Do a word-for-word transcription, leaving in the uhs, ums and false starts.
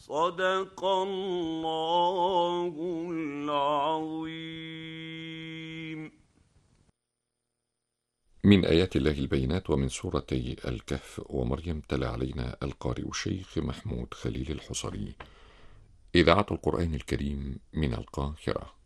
صدق الله العظيم. من آيات الله البينات ومن سورتي الكهف ومريم تلا علينا القارئ الشيخ محمود خليل الحصري. إذاعة القرآن الكريم من القاهرة.